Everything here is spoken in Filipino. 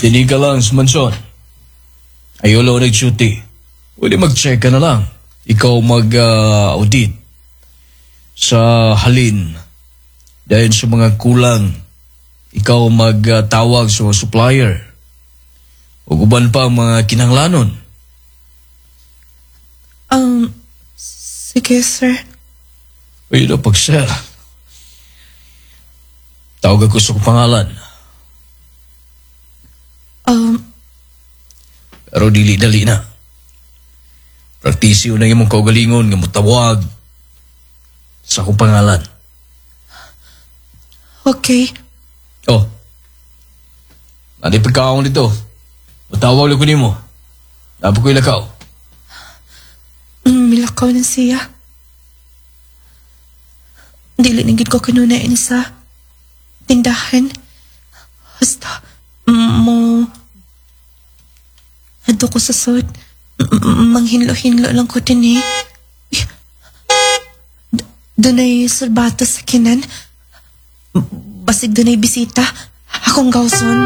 Dini ka lang sa mansyon. Ayaw lang nag-duty. Pwede mag-check ka na lang. Ikaw mag-audit sa halin. Dahil sa mga kulang, ikaw magtawag sa supplier. O guban pa ang mga kinahanglanon. Sige, sir. Ayun na pag sir. Tawag ako sa pangalan. Pero dili-dali na. Praktisyo na yung mong kaugalingon nga mutawag sa akong pangalan. Okay. Oh. Nadi pagkaon dito. Matawag lang ko nimo. Dapat ko ilakaw. Milakaw na siya. Dili nagid ko kanunain sa tindahan. Basta, mo... Hado ko sa sud. Manghinlo-hinlo lang ko din eh. Dunay sorbato sa kinan. Basig dunay bisita. Akong gawson.